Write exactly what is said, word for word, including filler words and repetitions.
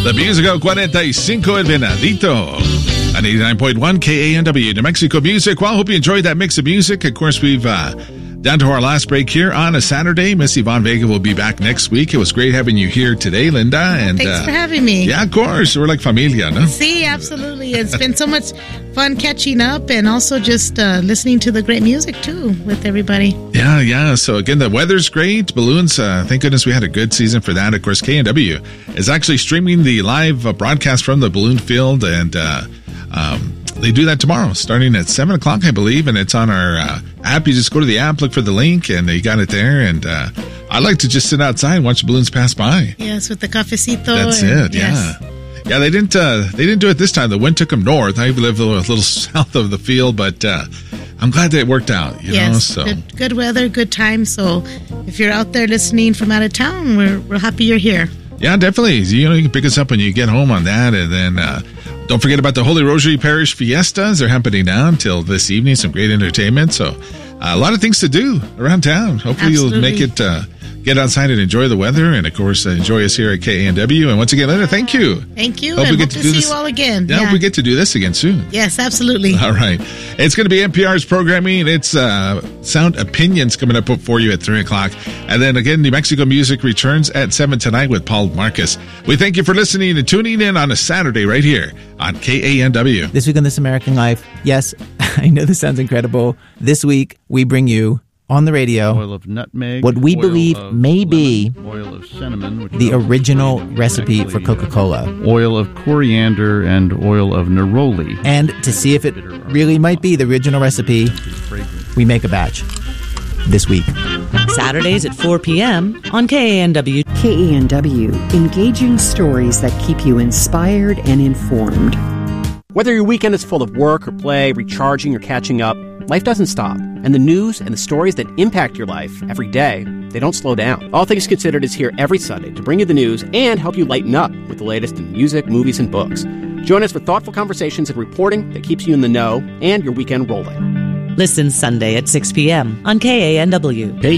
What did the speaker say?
The Musical forty-five, El Venadito. On eighty-nine point one K A N W, New Mexico Music. Well, I hope you enjoyed that mix of music. Of course, we've uh, down to our last break here on a Saturday. Miss Yvonne Vega will be back next week. It was great having you here today, Linda. And Thanks uh, for having me. Yeah, of course. We're like familia, no? See, absolutely. It's been so much fun catching up and also just uh, listening to the great music, too, with everybody. Yeah, yeah. So, again, the weather's great. Balloons, uh, thank goodness we had a good season for that. Of course, K N W is actually streaming the live uh, broadcast from the balloon field, and uh, um, they do that tomorrow, starting at seven o'clock, I believe, and it's on our uh, app. You just go to the app, look for the link, and you got it there. And uh, I like to just sit outside and watch the balloons pass by. Yes, with the cafecito. That's and, it, yes. yeah. Yeah, they didn't uh, they didn't do it this time. The wind took them north. I live a little, a little south of the field, but uh, I'm glad that it worked out. You yes, know, so. good, good weather, good time. So if you're out there listening from out of town, we're we're happy you're here. Yeah, definitely. You know, you can pick us up when you get home on that. And then uh, don't forget about the Holy Rosary Parish Fiestas. They're happening now until this evening. Some great entertainment. So uh, a lot of things to do around town. Hopefully Absolutely. You'll make it, uh, get outside and enjoy the weather. And, of course, uh, enjoy us here at K A N W. And once again, Linda, thank you. Thank you. Hope and we get hope to to, do see this. you all again. Yeah, Yeah. hope we get to do this again soon. Yes, absolutely. All right. It's going to be N P R's programming. It's uh, Sound Opinions coming up for you at three o'clock. And then again, New Mexico Music returns at seven tonight with Paul Marcus. We thank you for listening and tuning in on a Saturday right here on K A N W. This week on This American Life, yes, I know this sounds incredible. This week, we bring you on the radio oil of nutmeg, what we oil believe of may be lemon, oil of cinnamon, which the is original actually recipe for Coca-Cola. oil of coriander and oil of neroli. And to see if it really might be the original recipe, we make a batch this week. Saturdays at four p.m. on K A N W. K A N W, engaging stories that keep you inspired and informed. Whether your weekend is full of work or play, recharging or catching up, life doesn't stop. And the news and the stories that impact your life every day, they don't slow down. All Things Considered is here every Sunday to bring you the news and help you lighten up with the latest in music, movies, and books. Join us for thoughtful conversations and reporting that keeps you in the know and your weekend rolling. Listen Sunday at six p.m. on K A N W.